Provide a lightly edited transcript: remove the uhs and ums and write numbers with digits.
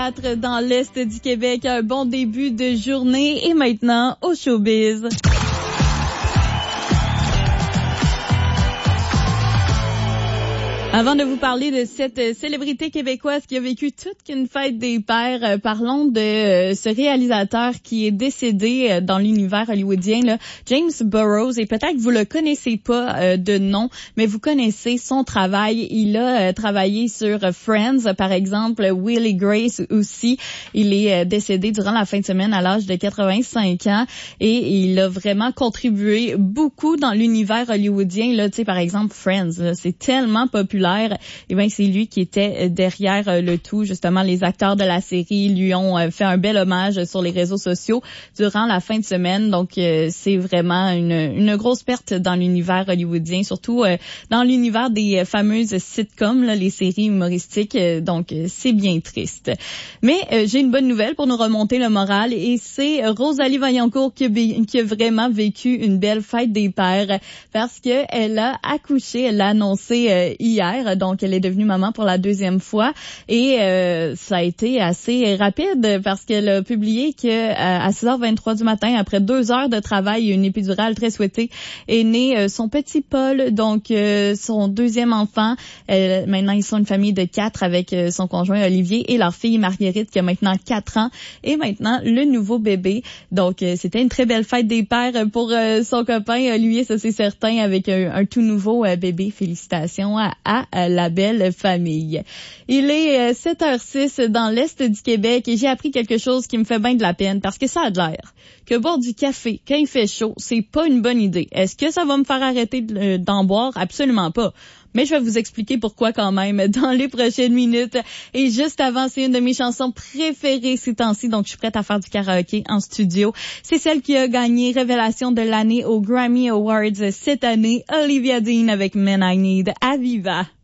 4 dans l'Est du Québec. Un bon début de journée et maintenant au showbiz. Avant de vous parler de cette célébrité québécoise qui a vécu toute qu'une fête des pères, parlons de ce réalisateur qui est décédé dans l'univers hollywoodien, là, James Burrows. Et peut-être que vous le connaissez pas de nom, mais vous connaissez son travail. Il a travaillé sur Friends, par exemple, Will et Grace aussi. Il est décédé durant la fin de semaine à l'âge de 85 ans et il a vraiment contribué beaucoup dans l'univers hollywoodien. Là, tu sais, par exemple, Friends, là, c'est tellement populaire. Et bien, c'est lui qui était derrière le tout. Justement, les acteurs de la série lui ont fait un bel hommage sur les réseaux sociaux durant la fin de semaine. Donc, c'est vraiment une grosse perte dans l'univers hollywoodien, surtout dans l'univers des fameuses sitcoms, là, les séries humoristiques. Donc, c'est bien triste. Mais j'ai une bonne nouvelle pour nous remonter le moral et c'est Rosalie Vaillancourt qui a vraiment vécu une belle fête des pères parce que elle a accouché, elle l'a annoncé hier. Donc, elle est devenue maman pour la deuxième fois et ça a été assez rapide parce qu'elle a publié que à 6h23 du matin, après 2 heures de travail et une épidurale très souhaitée, est né son petit Paul, donc son deuxième enfant. Maintenant, ils sont une famille de 4 avec son conjoint Olivier et leur fille Marguerite qui a maintenant 4 ans et maintenant le nouveau bébé. Donc, c'était une très belle fête des pères pour son copain Olivier, ça c'est certain, avec un tout nouveau bébé. Félicitations à la belle famille. Il est 7h06 dans l'Est du Québec et j'ai appris quelque chose qui me fait bien de la peine parce que ça a de l'air que boire du café quand il fait chaud, c'est pas une bonne idée. Est-ce que ça va me faire arrêter d'en boire? Absolument pas. Mais je vais vous expliquer pourquoi quand même dans les prochaines minutes. Et juste avant, c'est une de mes chansons préférées ces temps-ci, donc je suis prête à faire du karaoké en studio. C'est celle qui a gagné Révélation de l'année aux Grammy Awards cette année, Olivia Dean avec Men I Need à Viva.